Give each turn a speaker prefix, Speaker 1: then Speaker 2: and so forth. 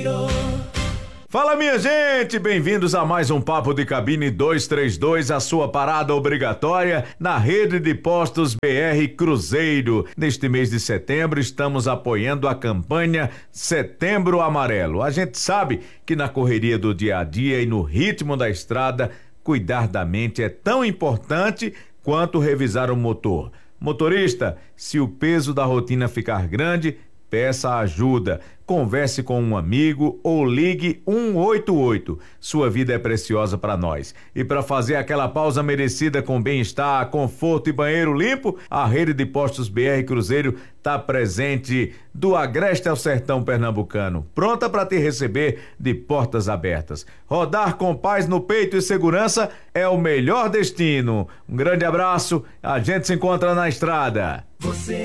Speaker 1: Fala, minha gente, bem-vindos a mais um Papo de Cabine 232, a sua parada obrigatória na rede de postos BR Cruzeiro. Neste mês de setembro estamos apoiando a campanha Setembro Amarelo. A gente sabe que na correria do dia a dia e no ritmo da estrada, cuidar da mente é tão importante quanto revisar o motor. Motorista, se o peso da rotina ficar grande, peça ajuda, converse com um amigo ou ligue 188. Sua vida é preciosa para nós. E para fazer aquela pausa merecida com bem-estar, conforto e banheiro limpo, a rede de postos BR Cruzeiro está presente do Agreste ao Sertão Pernambucano, pronta para te receber de portas abertas. Rodar com paz no peito e segurança é o melhor destino. Um grande abraço, a gente se encontra na estrada.